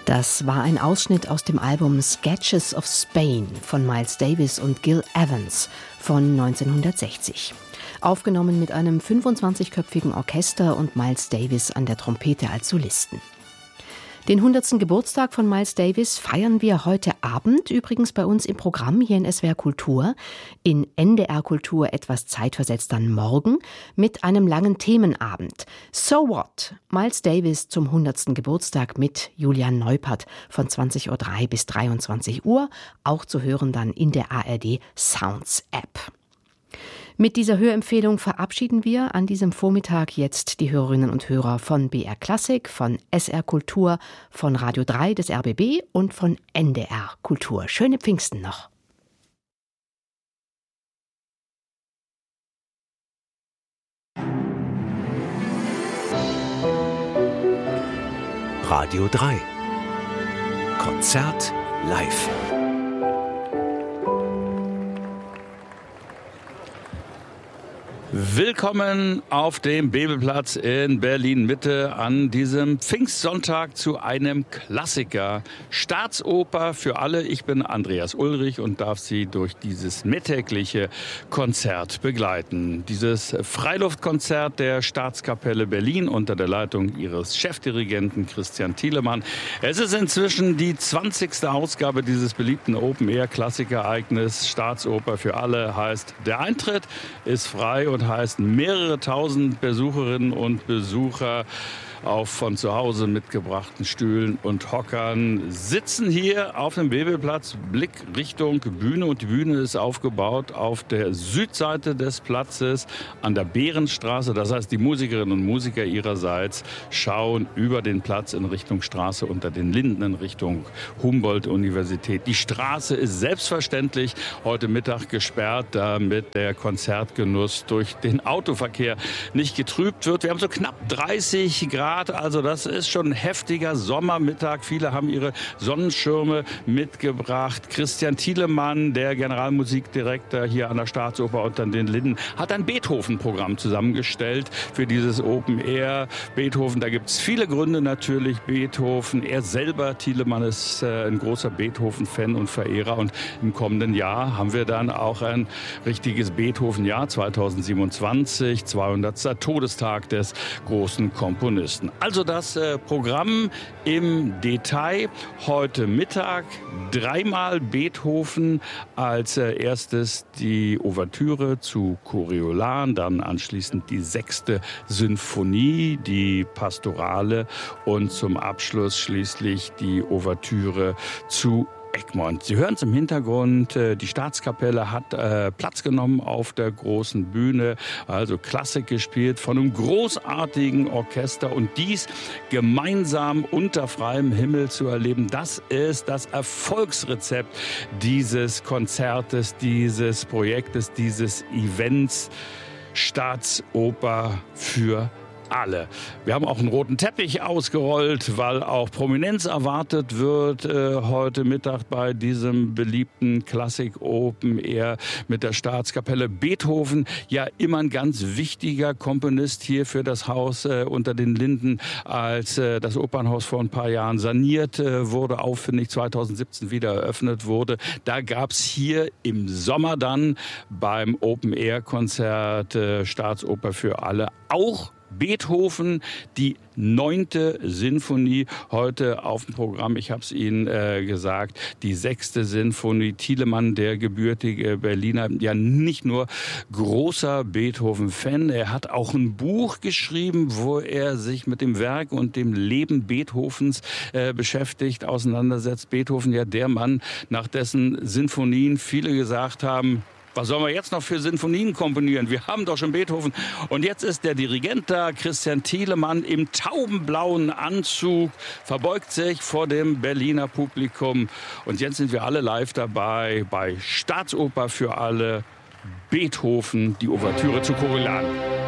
Das war ein Ausschnitt aus dem Album Sketches of Spain von Miles Davis und Gil Evans von 1960. Aufgenommen mit einem 25-köpfigen Orchester und Miles Davis an der Trompete als Solisten. Den 100. Geburtstag von Miles Davis feiern wir heute Abend, übrigens bei uns im Programm hier in SWR Kultur. In NDR Kultur etwas zeitversetzt dann morgen mit einem langen Themenabend. So What? Miles Davis zum 100. Geburtstag mit Julian Neupert von 20.03 Uhr bis 23 Uhr. Auch zu hören dann in der ARD Sounds App. Mit dieser Hörempfehlung verabschieden wir an diesem Vormittag jetzt die Hörerinnen und Hörer von BR Klassik, von SR Kultur, von Radio 3 des RBB und von NDR Kultur. Schöne Pfingsten noch. Radio 3 Konzert live. Willkommen auf dem Bebelplatz in Berlin-Mitte an diesem Pfingstsonntag zu einem Klassiker. Staatsoper für alle. Ich bin Andreas Ulrich und darf Sie durch dieses mittägliche Konzert begleiten. Dieses Freiluftkonzert der Staatskapelle Berlin unter der Leitung ihres Chefdirigenten Christian Thielemann. Es ist inzwischen die 20. Ausgabe dieses beliebten Open-Air-Klassikereignis. Staatsoper für alle heißt, der Eintritt ist frei und heißt, mehrere tausend Besucherinnen und Besucher auf von zu Hause mitgebrachten Stühlen und Hockern sitzen hier auf dem Bebelplatz, Blick Richtung Bühne, und die Bühne ist aufgebaut auf der Südseite des Platzes an der Behrenstraße. Das heißt, die Musikerinnen und Musiker ihrerseits schauen über den Platz in Richtung Straße unter den Linden in Richtung Humboldt-Universität. Die Straße ist selbstverständlich heute Mittag gesperrt, damit der Konzertgenuss durch den Autoverkehr nicht getrübt wird. Wir haben so knapp 30 Grad. Also das ist schon ein heftiger Sommermittag. Viele haben ihre Sonnenschirme mitgebracht. Christian Thielemann, der Generalmusikdirektor hier an der Staatsoper unter den Linden, hat ein Beethoven-Programm zusammengestellt für dieses Open Air. Beethoven, da gibt es viele Gründe natürlich. Beethoven, er selber, Thielemann, ist ein großer Beethoven-Fan und Verehrer. Und im kommenden Jahr haben wir dann auch ein richtiges Beethoven-Jahr 2027, 200. Todestag des großen Komponisten. Also das Programm im Detail heute Mittag. Dreimal Beethoven, als erstes die Ouvertüre zu Coriolan, dann anschließend die 6. Sinfonie, die Pastorale und zum Abschluss schließlich die Ouvertüre zu Egmont. Sie hören es im Hintergrund, die Staatskapelle hat Platz genommen auf der großen Bühne, also Klassik gespielt von einem großartigen Orchester, und dies gemeinsam unter freiem Himmel zu erleben, das ist das Erfolgsrezept dieses Konzertes, dieses Projektes, dieses Events Staatsoper für alle. Wir haben auch einen roten Teppich ausgerollt, weil auch Prominenz erwartet wird heute Mittag bei diesem beliebten Klassik Open Air mit der Staatskapelle. Beethoven, ja immer ein ganz wichtiger Komponist hier für das Haus unter den Linden, als das Opernhaus vor ein paar Jahren saniert wurde, aufwendig 2017 wieder eröffnet wurde. Da gab es hier im Sommer dann beim Open Air Konzert Staatsoper für alle auch Beethoven, die 9. Sinfonie heute auf dem Programm. Ich habe es Ihnen gesagt, die 6. Sinfonie. Thielemann, der gebürtige Berliner, ja nicht nur großer Beethoven-Fan, er hat auch ein Buch geschrieben, wo er sich mit dem Werk und dem Leben Beethovens beschäftigt, auseinandersetzt. Beethoven, ja der Mann, nach dessen Sinfonien viele gesagt haben, was sollen wir jetzt noch für Sinfonien komponieren? Wir haben doch schon Beethoven. Und jetzt ist der Dirigent da, Christian Thielemann, im taubenblauen Anzug, verbeugt sich vor dem Berliner Publikum. Und jetzt sind wir alle live dabei bei Staatsoper für alle, Beethoven, die Ouvertüre zu Coriolan.